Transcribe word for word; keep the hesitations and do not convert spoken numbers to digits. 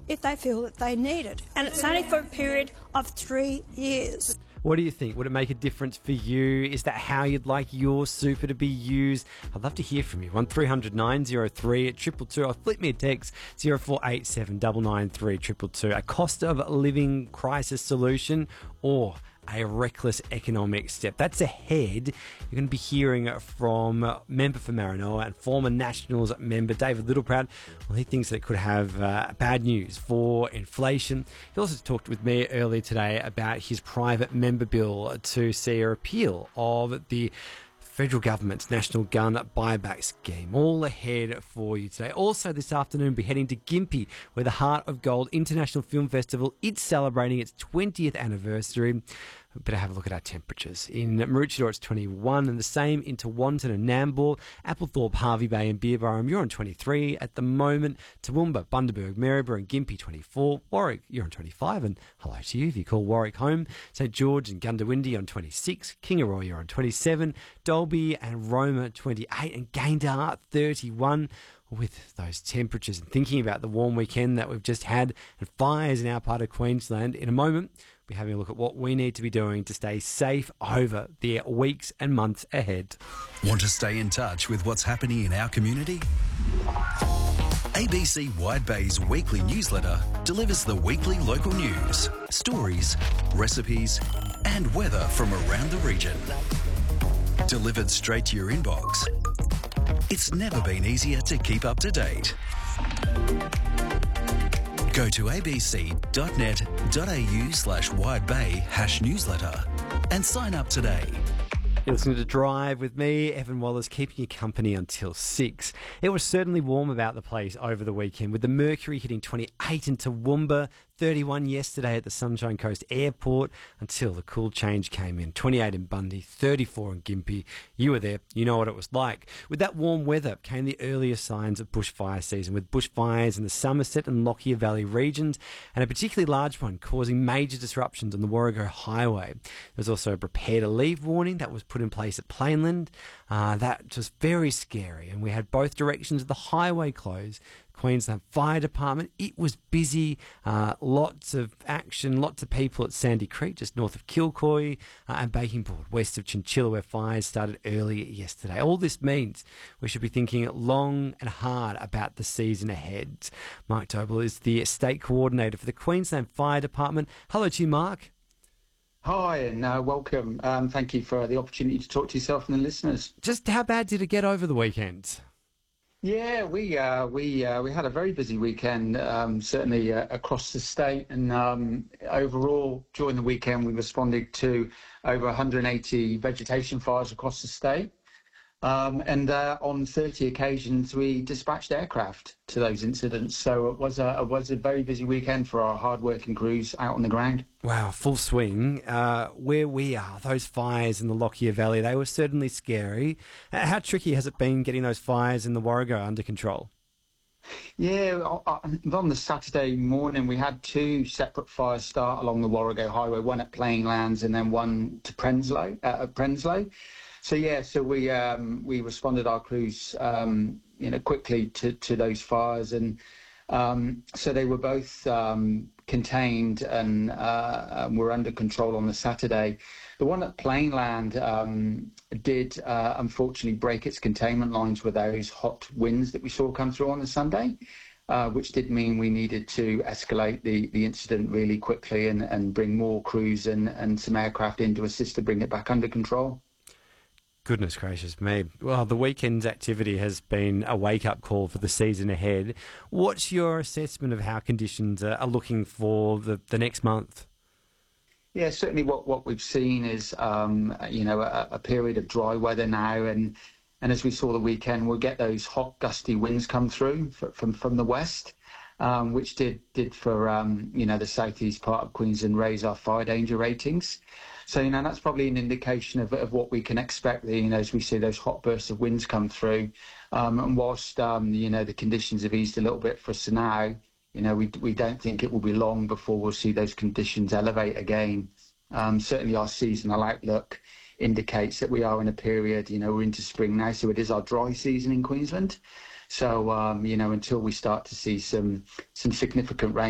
if they feel that they need it. And it's only for a period of three years. What do you think? Would it make a difference for you? Is that how you'd like your super to be used? I'd love to hear from you. one three hundred nine oh three at triple two, or flip me a text zero four eight seven nine nine three triple two. A cost of living crisis solution or a reckless economic step? That's ahead. You're going to be hearing from member for Maranoa and former Nationals member David Littleproud. Well, he thinks that it could have uh, bad news for inflation. He also talked with me earlier today about his private member bill to see a repeal of the federal government's national gun buyback scheme. All ahead for you today. Also this afternoon, we'll be heading to Gympie, where the Heart of Gold International Film Festival is celebrating its twentieth anniversary. We better have a look at our temperatures. In Maroochydore, it's twenty-one, and the same in Tewantin and Nambour, Applethorpe, Hervey Bay and Beerburrum, you're on twenty-three at the moment. Toowoomba, Bundaberg, Maryborough and Gympie, twenty-four. Warwick, you're on twenty-five, and hello to you if you call Warwick home. St George and Gundawindi on twenty-six. Kingaroy, you're on twenty-seven. Dalby and Roma, twenty-eight, and Gayndah, thirty-one. With those temperatures and thinking about the warm weekend that we've just had and fires in our part of Queensland, in a moment we'll be having a look at what we need to be doing to stay safe over the weeks and months ahead. Want to stay in touch with what's happening in our community? A B C Wide Bay's weekly newsletter delivers the weekly local news, stories, recipes and weather from around the region. Delivered straight to your inbox. It's never been easier to keep up to date. Go to abc.net.au slash widebay hash newsletter and sign up today. You're listening to Drive with me, Evan Wallace, keeping you company until six. It was certainly warm about the place over the weekend, with the mercury hitting twenty-eight in Toowoomba, thirty-one yesterday at the Sunshine Coast Airport, until the cool change came in. twenty-eight in Bundy, thirty-four in Gympie. You were there, you know what it was like. With that warm weather came the earlier signs of bushfire season, with bushfires in the Somerset and Lockyer Valley regions, and a particularly large one causing major disruptions on the Warrego Highway. There was also a prepare to leave warning that was put in place at Plainland. Uh, that was very scary, and we had both directions of the highway closed. Queensland Fire Department, it was busy, uh, lots of action, lots of people at Sandy Creek, just north of Kilcoy, uh, and Baking Board, west of Chinchilla, where fires started early yesterday. All this means we should be thinking long and hard about the season ahead. Mark Doble is the State Coordinator for the Queensland Fire Department. Hello to you, Mark. Hi, and uh, welcome. Um, thank you for the opportunity to talk to yourself and the listeners. Just how bad did it get over the weekend? Yeah, we uh, we uh, we had a very busy weekend, um, certainly uh, across the state, and um, overall during the weekend we responded to over one hundred eighty vegetation fires across the state, um, and uh, on thirty occasions we dispatched aircraft to those incidents. So it was a it was a very busy weekend for our hard-working crews out on the ground. Wow, full swing. Uh, where we are, those fires in the Lockyer Valley, they were certainly scary. Uh, how tricky has it been getting those fires in the Warrego under control? Yeah, on the Saturday morning we had two separate fires start along the Warrego Highway, one at Plainlands and then one to Prenslow, uh, at Prenslow. So yeah, so we um, we responded, our crews, um, you know, quickly to, to those fires, and um, so they were both um, contained and uh, were under control on the Saturday. The one at Plainland um, did uh, unfortunately break its containment lines with those hot winds that we saw come through on the Sunday, uh, which did mean we needed to escalate the, the incident really quickly and, and bring more crews and, and some aircraft in to assist to bring it back under control. Goodness gracious me. Well, the weekend's activity has been a wake-up call for the season ahead. What's your assessment of how conditions are looking for the, the next month? Yeah, certainly what, what we've seen is, um, you know, a, a period of dry weather now, and and as we saw the weekend, we'll get those hot, gusty winds come through for, from from the west, um, which did did for um, you know, the southeast part of Queensland raise our fire danger ratings. So, you know, that's probably an indication of, of what we can expect, you know, as we see those hot bursts of winds come through. Um, and whilst, um, you know, the conditions have eased a little bit for us now, you know, we, we don't think it will be long before we'll see those conditions elevate again. Um, certainly our seasonal outlook indicates that we are in a period, you know, we're into spring now, so it is our dry season in Queensland. So, um, you know, until we start to see some, some significant rain